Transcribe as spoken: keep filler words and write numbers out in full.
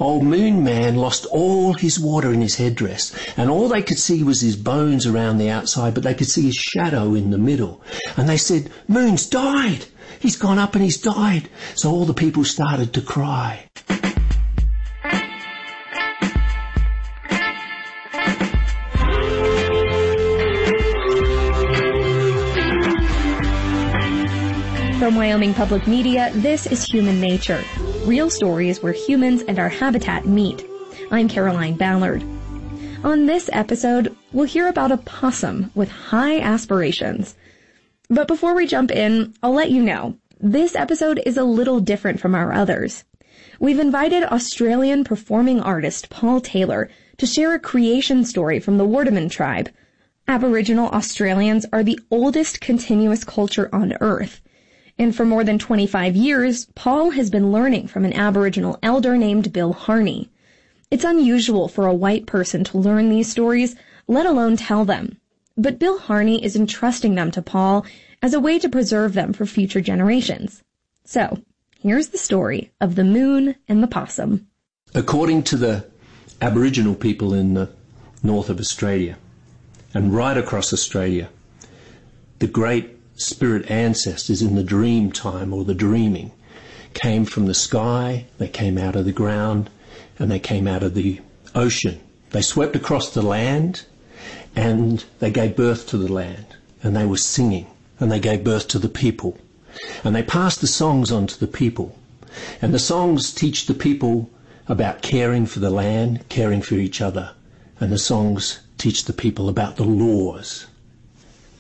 Old Moon Man lost all his water in his headdress, and all they could see was his bones around the outside, but they could see his shadow in the middle. And they said, Moon's died! He's gone up and he's died! So all the people started to cry. From Wyoming Public Media, this is Human Nature, real stories where humans and our habitat meet. I'm Caroline Ballard. On this episode, we'll hear about a possum with high aspirations. But before we jump in, I'll let you know, this episode is a little different from our others. We've invited Australian performing artist Paul Taylor to share a creation story from the Wardaman tribe. Aboriginal Australians are the oldest continuous culture on Earth. And for more than twenty-five years, Paul has been learning from an Aboriginal elder named Bill Harney. It's unusual for a white person to learn these stories, let alone tell them. But Bill Harney is entrusting them to Paul as a way to preserve them for future generations. So, here's the story of the moon and the possum. According to the Aboriginal people in the north of Australia, and right across Australia, the great spirit ancestors in the dream time, or the dreaming, came from the sky, they came out of the ground, and they came out of the ocean. They swept across the land, and they gave birth to the land, and they were singing, and they gave birth to the people. And they passed the songs on to the people. And the songs teach the people about caring for the land, caring for each other. And the songs teach the people about the laws.